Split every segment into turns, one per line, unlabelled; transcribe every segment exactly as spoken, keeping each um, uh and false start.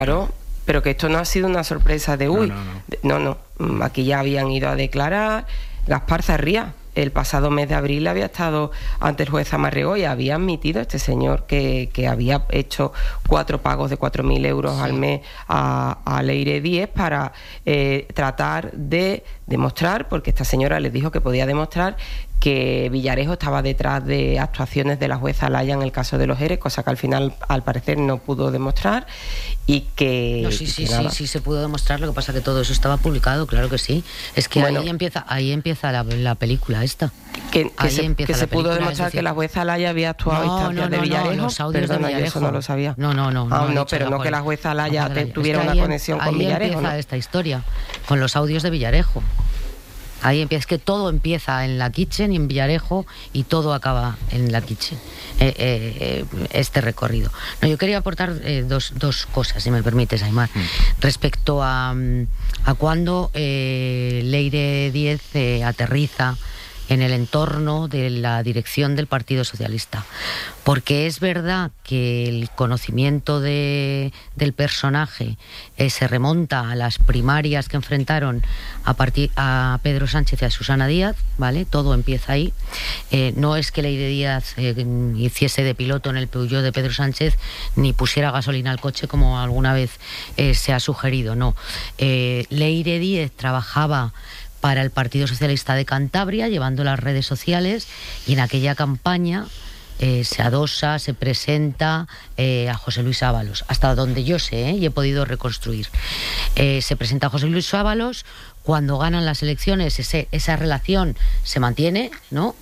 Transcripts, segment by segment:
Claro, pero que esto no ha sido una sorpresa de uy,
No, no,
no, no, no. Aquí ya habían ido a declarar. Gaspar Zarría, el pasado mes de abril, había estado ante el juez Zamarriego y había admitido este señor que, que había hecho cuatro pagos de cuatro mil euros sí. al mes a, a Leire Díez para eh, tratar de demostrar, porque esta señora les dijo que podía demostrar que Villarejo estaba detrás de actuaciones de la jueza Laya en el caso de los ERE, cosa que al final, al parecer, no pudo demostrar y que...
No, sí, sí,
que
sí, sí, se pudo demostrar, lo que pasa que todo eso estaba publicado, claro que sí. Es que bueno, ahí empieza ahí empieza la, la película esta.
Que, que
ahí
se, que se pudo
película,
demostrar
decir,
que la jueza Laya había actuado
no,
a instancias
no, no,
de Villarejo.
No, los audios
Perdona,
de Villarejo.
Yo eso no lo sabía.
No, no, no.
Ah,
no,
no pero no que la jueza Laya te, tuviera
es que
una
ahí,
conexión
ahí
con Villarejo.
Empieza
¿no?
esta historia, con los audios de Villarejo. Ahí empieza, es que todo empieza en la Kitchen y en Villarejo y todo acaba en la Kitchen, eh, eh, este recorrido. No, yo quería aportar eh, dos, dos cosas, si me permites, Aimar, mm. respecto a, a cuando eh, Leire Díez eh, aterriza en el entorno de la dirección del Partido Socialista. Porque es verdad que el conocimiento de, del personaje eh, se remonta a las primarias que enfrentaron a, partir, a Pedro Sánchez y a Susana Díaz, ¿vale? Todo empieza ahí. Eh, no es que Leire Díaz eh, hiciese de piloto en el Peugeot de Pedro Sánchez ni pusiera gasolina al coche como alguna vez eh, se ha sugerido, no. Eh, Leire Díez trabajaba para el Partido Socialista de Cantabria, llevando las redes sociales, y en aquella campaña eh, se adosa, se presenta eh, a José Luis Ábalos, hasta donde yo sé, ¿eh? y he podido reconstruir. Eh, se presenta a José Luis Ábalos, cuando ganan las elecciones ese, esa relación se mantiene, ¿no?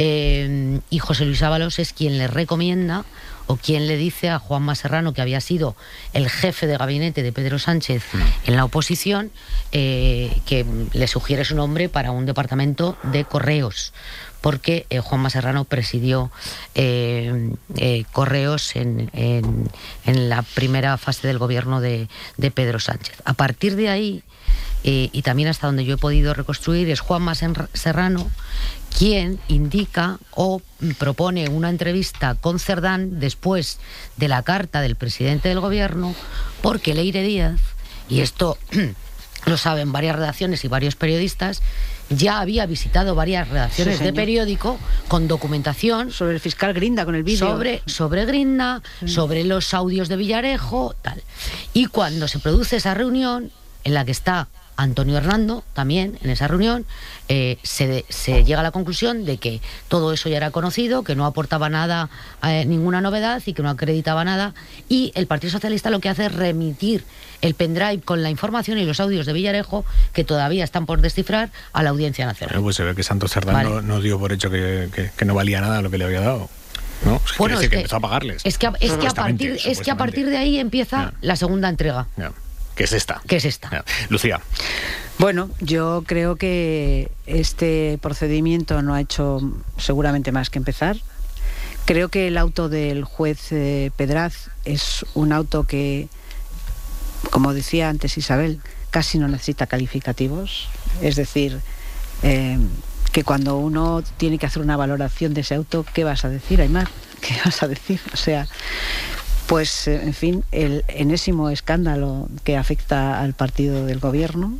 Eh, y José Luis Ábalos es quien le recomienda o quien le dice a Juanma Serrano, que había sido el jefe de gabinete de Pedro Sánchez en la oposición, eh, que le sugiere su nombre para un departamento de correos, porque eh, Juanma Serrano presidió eh, eh, correos en, en, en la primera fase del gobierno de, de Pedro Sánchez. A partir de ahí, eh, y también hasta donde yo he podido reconstruir, es Juanma Serrano quien indica o propone una entrevista con Cerdán después de la carta del presidente del gobierno, porque Leire Díaz, y esto lo saben varias redacciones y varios periodistas, ya había visitado varias redacciones sí, de periódico con documentación
sobre el fiscal Grinda, con el vídeo
sobre, sobre Grinda, sí. sobre los audios de Villarejo, tal. Y cuando se produce esa reunión en la que está Antonio Hernando, también en esa reunión, eh, se, se llega a la conclusión de que todo eso ya era conocido, que no aportaba nada, eh, ninguna novedad y que no acreditaba nada, y el Partido Socialista lo que hace es remitir el pendrive con la información y los audios de Villarejo, que todavía están por descifrar, a la Audiencia Nacional.
Bueno, pues se ve que Santos Cerdán vale. no, no dio por hecho que, que, que no valía nada lo que le había dado. ¿No? Es que
bueno,
decir
es
que,
que
empezó a pagarles.
Es que, es que, a, partir, es que a partir de ahí empieza yeah. la segunda entrega.
Yeah. ¿Qué es esta?
¿Qué es esta?
Yeah. Lucía.
Bueno, yo creo que este procedimiento no ha hecho seguramente más que empezar. Creo que el auto del juez eh, Pedraz es un auto que, como decía antes Isabel, casi no necesita calificativos. Es decir, eh, que cuando uno tiene que hacer una valoración de ese auto, ¿qué vas a decir, Aimar? ¿Qué vas a decir? O sea, pues, en fin, el enésimo escándalo que afecta al partido del gobierno.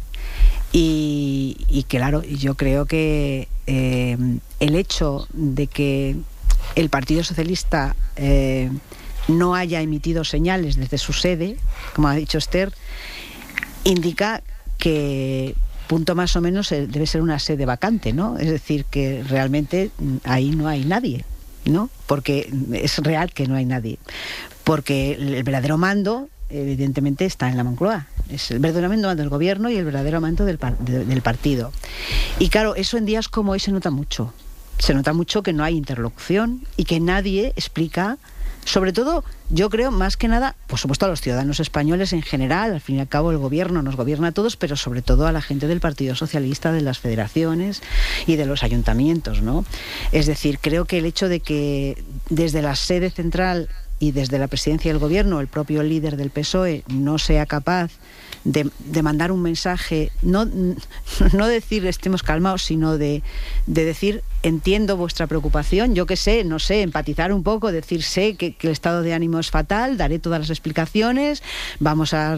Y, y claro, yo creo que eh, el hecho de que el Partido Socialista eh, no haya emitido señales desde su sede, como ha dicho Esther, indica que punto más o menos debe ser una sede vacante, ¿no? Es decir, que realmente ahí no hay nadie, ¿no? Porque es real que no hay nadie. Porque el verdadero mando, evidentemente, está en la Moncloa. Es el verdadero mando del gobierno y el verdadero mando del, par- de, del partido. Y claro, eso en días como hoy se nota mucho. Se nota mucho que no hay interlocución y que nadie explica, sobre todo, yo creo, más que nada, por supuesto, a los ciudadanos españoles en general. Al fin y al cabo, el gobierno nos gobierna a todos, pero sobre todo a la gente del Partido Socialista, de las federaciones y de los ayuntamientos, ¿no? Es decir, creo que el hecho de que desde la sede central y desde la presidencia del gobierno el propio líder del P S O E no sea capaz de, de mandar un mensaje, no, no decir estemos calmados, sino de, de decir entiendo vuestra preocupación, yo qué sé, no sé, empatizar un poco, decir sé que, que el estado de ánimo es fatal, daré todas las explicaciones, vamos a